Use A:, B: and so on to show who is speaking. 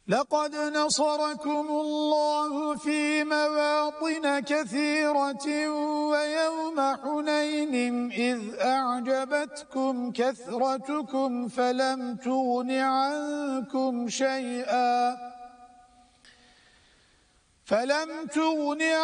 A: لقد نصركم الله في مواطن كثيرة ويوم حنين إذ أعجبتكم كثرتكم فلم تغن عنكم